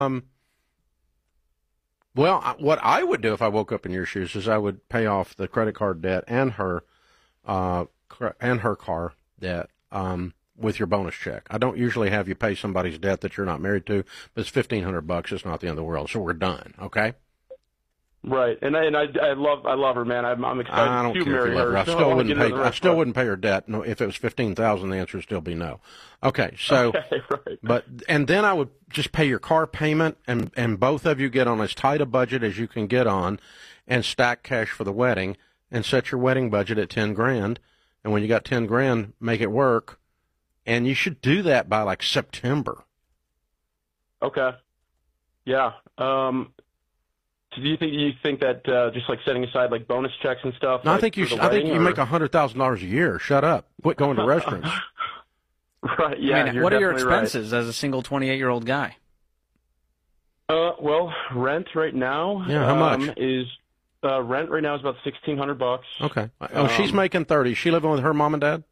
Well, what I would do if I woke up in your shoes is I would pay off the credit card debt and her car debt with your bonus check. I don't usually have you pay somebody's debt that you're not married to, but it's $1,500. It's not the end of the world, so we're done. Okay. Right, and I love her, man. I'm excited I don't to care marry if you love her. her. I still wouldn't pay her debt. No, if it was 15,000, the answer would still be no. Okay, so, okay, right. And then I would just pay your car payment, and both of you get on as tight a budget as you can get on, and stack cash for the wedding, and set your wedding budget at $10,000. And when you got $10,000, make it work, and you should do that by like September. Okay. Yeah. Do you think that just like setting aside like bonus checks and stuff? No, like, I think you make $100,000 a year. Shut up. Quit going to restaurants. Right. Yeah. I mean, what are your expenses as a single 28-year-old guy? Well, rent right now. Yeah. How much is rent right now is about $1,600. Okay. Oh, she's making 30. Is she living with her mom and dad?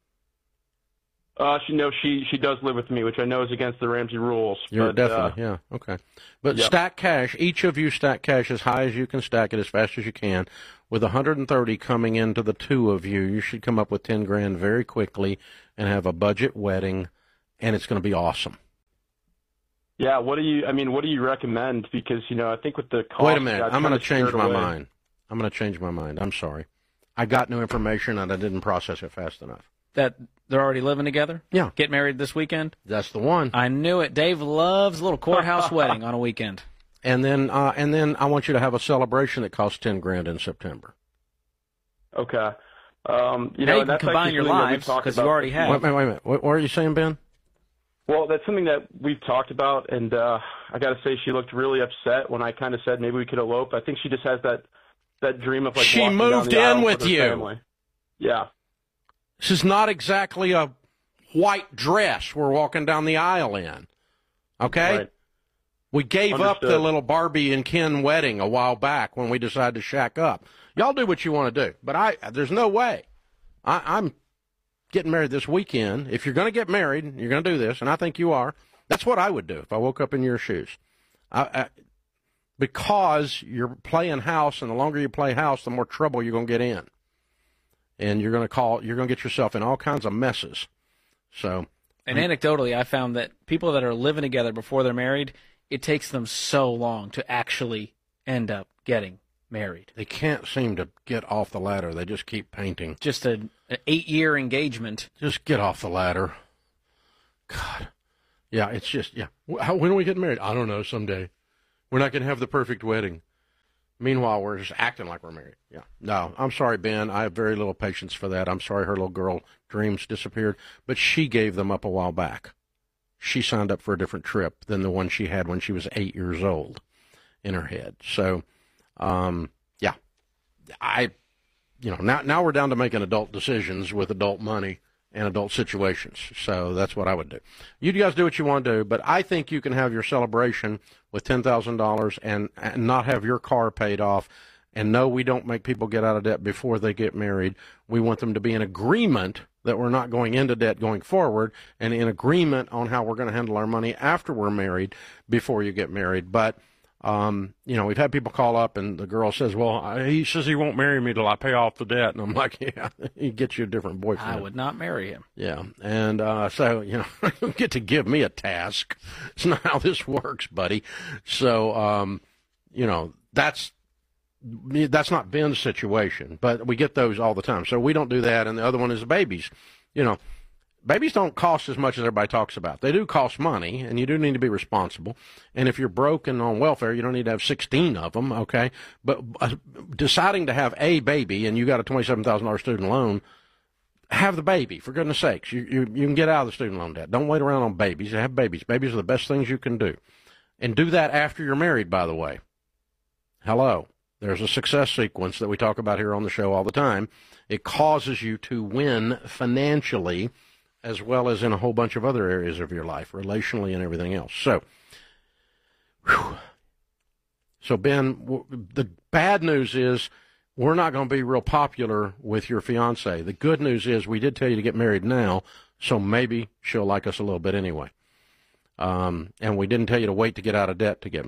She does live with me, which I know is against the Ramsey rules. You're definitely, yeah, okay. But yep. Stack cash, each of you stack cash as high as you can stack it as fast as you can. With 130 coming into the two of you, you should come up with $10,000 very quickly and have a budget wedding, and it's going to be awesome. Yeah, what do you recommend? Because, I think with the cost... Wait a minute, I'm going to change my mind. I'm going to change my mind. I'm sorry. I got new information and I didn't process it fast enough. That they're already living together? Yeah. Get married this weekend? That's the one. I knew it. Dave loves a little courthouse wedding on a weekend. And then I want you to have a celebration that costs $10,000 in September. Okay. Now you can combine your lives because you already have. Wait a minute. What are you saying, Ben? Well, that's something that we've talked about, and I got to say she looked really upset when I kind of said maybe we could elope. I think she just has that dream of like she walking moved down the in aisle with you. Family. Yeah. This is not exactly a white dress we're walking down the aisle in. Okay? Right. We gave up the little Barbie and Ken wedding a while back when we decided to shack up. Y'all do what you want to do, but there's no way. I'm getting married this weekend. If you're going to get married, you're going to do this, and I think you are. That's what I would do if I woke up in your shoes. Because you're playing house, and the longer you play house, the more trouble you're going to get in. And you're going to get yourself in all kinds of messes. So, and anecdotally, I found that people that are living together before they're married, it takes them so long to actually end up getting married. They can't seem to get off the ladder. They just keep painting. Just an 8-year engagement. Just get off the ladder. God. Yeah, it's just, yeah. When are we getting married? I don't know, someday. We're not going to have the perfect wedding. Meanwhile, we're just acting like we're married. Yeah. No, I'm sorry, Ben. I have very little patience for that. I'm sorry her little girl dreams disappeared. But she gave them up a while back. She signed up for a different trip than the one she had when she was 8 years old in her head. So, yeah. Now we're down to making adult decisions with adult money and adult situations. So that's what I would do. You guys do what you want to do, but I think you can have your celebration with $10,000 and not have your car paid off. And no, we don't make people get out of debt before they get married. We want them to be in agreement that we're not going into debt going forward, and in agreement on how we're going to handle our money after we're married before you get married. But we've had people call up and the girl says, well, he says he won't marry me till I pay off the debt. And I'm like, yeah, he gets you a different boyfriend. I would not marry him. Yeah. And so, you get to give me a task. It's not how this works, buddy. So, that's not Ben's situation, but we get those all the time. So we don't do that. And the other one is the babies. Babies don't cost as much as everybody talks about. They do cost money, and you do need to be responsible. And if you're broke and on welfare, you don't need to have 16 of them, okay? But deciding to have a baby, and you got a $27,000 student loan, have the baby, for goodness sakes. You can get out of the student loan debt. Don't wait around on babies. Have babies. Babies are the best things you can do. And do that after you're married, by the way. Hello. There's a success sequence that we talk about here on the show all the time. It causes you to win financially, as well as in a whole bunch of other areas of your life, relationally and everything else. So, Ben, the bad news is we're not going to be real popular with your fiance. The good news is we did tell you to get married now, so maybe she'll like us a little bit anyway. And we didn't tell you to wait to get out of debt to get